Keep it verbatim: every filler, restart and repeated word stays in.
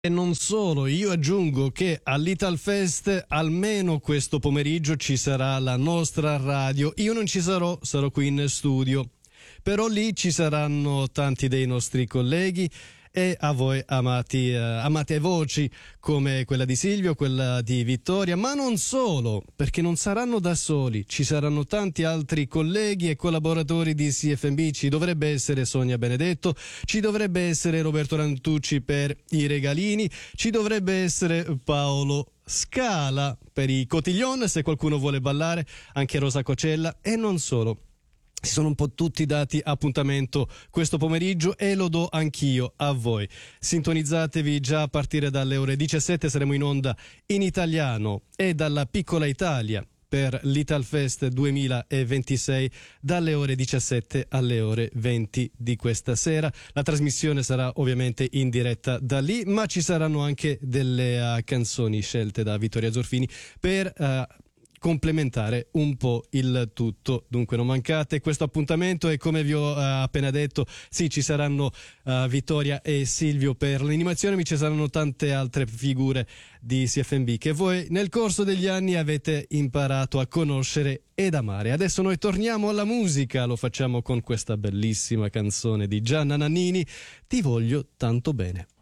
E non solo, io aggiungo che all'Italfest almeno questo pomeriggio ci sarà la nostra radio. Io non ci sarò, sarò qui in studio. Però lì ci saranno tanti dei nostri colleghi e a voi amati, eh, amate voci come quella di Silvio, quella di Vittoria, ma non solo, perché non saranno da soli, ci saranno tanti altri colleghi e collaboratori di C F M B, ci dovrebbe essere Sonia Benedetto, ci dovrebbe essere Roberto Rantucci per i regalini, ci dovrebbe essere Paolo Scala per i cotillon, se qualcuno vuole ballare, anche Rosa Cocella e non solo. Si sono un po' tutti dati appuntamento questo pomeriggio e lo do anch'io a voi. Sintonizzatevi già a partire dalle ore diciassette, saremo in onda in italiano e dalla piccola Italia per l'Italfest duemilaventisei dalle ore diciassette alle ore venti di questa sera. La trasmissione sarà ovviamente in diretta da lì, ma ci saranno anche delle uh, canzoni scelte da Vittoria Zorfini per uh, complementare un po' il tutto. Dunque non mancate questo appuntamento e come vi ho uh, appena detto, sì, ci saranno uh, Vittoria e Silvio per l'animazione, ma ci saranno tante altre figure di C F M B che voi nel corso degli anni avete imparato a conoscere ed amare. Adesso noi torniamo alla musica, lo facciamo con questa bellissima canzone di Gianna Nannini, Ti voglio tanto bene.